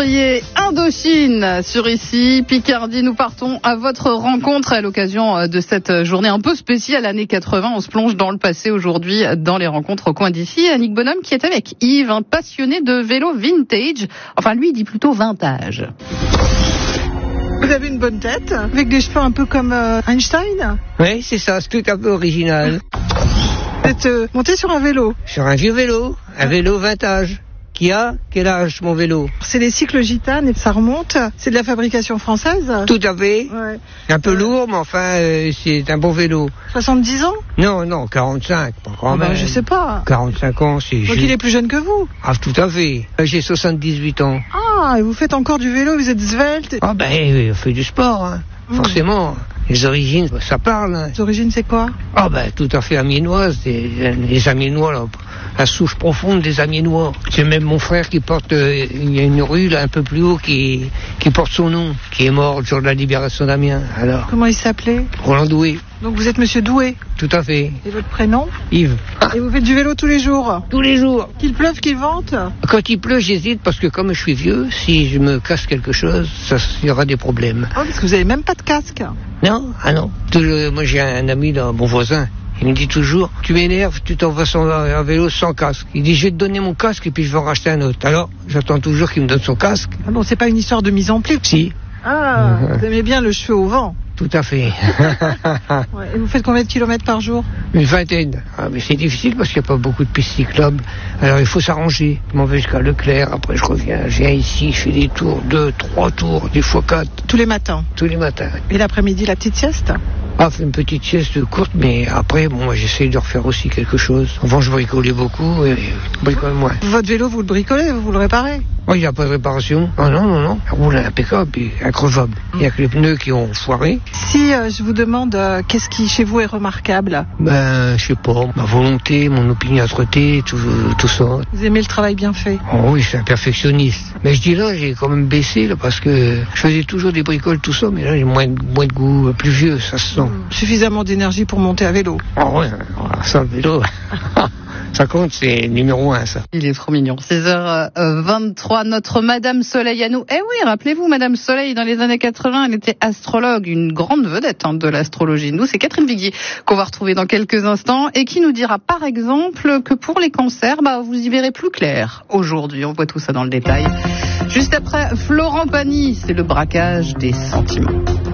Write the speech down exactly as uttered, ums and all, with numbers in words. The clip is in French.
février, Indochine sur ici, Picardie. Nous partons à votre rencontre à l'occasion de cette journée un peu spéciale, années quatre-vingts. On se plonge dans le passé aujourd'hui dans les rencontres au coin d'ici. Annick Bonhomme qui est avec Yves, un passionné de vélo vintage. Enfin, lui, il dit plutôt vintage. Vous avez une bonne tête, avec des cheveux un peu comme euh, Einstein. Oui, c'est ça, c'est tout un peu original. Vous êtes euh, monté sur un vélo. Sur un vieux vélo, un vélo vintage. Qui a quel âge mon vélo? C'est les cycles gitanes et ça remonte. C'est de la fabrication française. Tout à fait. Ouais. Un peu lourd, mais enfin, euh, c'est un bon vélo. soixante-dix ans? Non, non, quarante-cinq, pas quand oh même. Ben, je sais pas. quarante-cinq ans, c'est Donc juste. il est plus jeune que vous. Ah, tout à fait. J'ai soixante-dix-huit ans. Ah, et vous faites encore du vélo, vous êtes svelte. Ah ben, oui, on fait du sport, hein. Mmh. Forcément. Les origines, ça parle. Hein. Les origines, c'est quoi? Ah ben, tout à fait amiénoise, des, les Amiénois, là, la souche profonde des Amiénois. C'est même mon frère qui porte, euh, il y a une rue là un peu plus haut qui, qui porte son nom, qui est mort le jour de la libération d'Amiens. Alors. Comment il s'appelait? Roland Doué. Donc vous êtes Monsieur Doué? Tout à fait. Et votre prénom? Yves. Et vous faites du vélo tous les jours? Tous les jours. Qu'il pleuve, qu'il vente? Quand il pleut, j'hésite parce que comme je suis vieux, si je me casse quelque chose, ça, il y aura des problèmes. Oh, parce que vous avez même pas de casque. Non, ah non. Toujours, moi j'ai un ami, là, mon voisin. Il me dit toujours, tu m'énerves, tu t'en vas sur un vélo sans casque. Il dit, je vais te donner mon casque et puis je vais en racheter un autre. Alors, j'attends toujours qu'il me donne son casque. Ah bon, c'est pas une histoire de mise en pli? Si. Ah, vous aimez bien le cheveu au vent? Tout à fait. Ouais, et vous faites combien de kilomètres par jour? Une vingtaine. Ah, mais c'est difficile parce qu'il n'y a pas beaucoup de pistes cyclables. Alors il faut s'arranger. Je m'en vais jusqu'à Leclerc, après je reviens. Je viens ici, je fais des tours, deux, trois tours, des fois quatre. Tous les matins? Tous les matins. Et l'après-midi, la petite sieste? Ah, fait une petite sieste courte, mais après, bon, moi, j'essaye de refaire aussi quelque chose. Avant, je bricolais beaucoup et je bricole moins. Votre vélo, vous le bricolez, vous le réparez? Oui, il n'y a pas de réparation. Ah non, non, non. Il roule impeccable et increvable. Il n'y a que les pneus qui ont foiré. Si euh, je vous demande euh, qu'est-ce qui, chez vous, est remarquable? Ben, je sais pas. Ma volonté, mon opiniâtreté, tout, tout ça. Vous aimez le travail bien fait? Oh oui, je suis un perfectionniste. Mais je dis là, j'ai quand même baissé, là, parce que je faisais toujours des bricoles, tout ça, mais là, j'ai moins, moins de goût, plus vieux, ça se sent. Suffisamment d'énergie pour monter à vélo. Oh ouais, ça, le vélo, ça compte, c'est numéro un, ça. Il est trop mignon. seize heures vingt-trois, notre Madame Soleil à nous. Eh oui, rappelez-vous, Madame Soleil, dans les années quatre-vingts, elle était astrologue, une grande vedette hein, de l'astrologie. Nous, c'est Catherine Viguier qu'on va retrouver dans quelques instants et qui nous dira, par exemple, que pour les cancers, bah, vous y verrez plus clair aujourd'hui. On voit tout ça dans le détail. Juste après, Florent Pagny, c'est le braquage des sentiments.